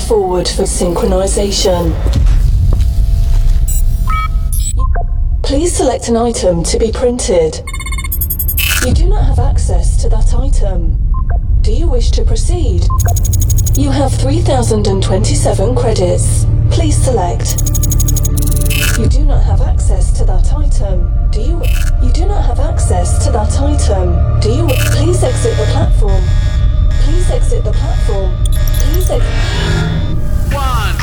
forward for synchronization. Please select an item to be printed. You do not have access to that item. Do you wish to proceed? You have 3,027 credits. Please select. You do not have access to that item. Do you? You do not have access to that item. Do you? Please exit the platform. Please exit the platform. Please exit. 1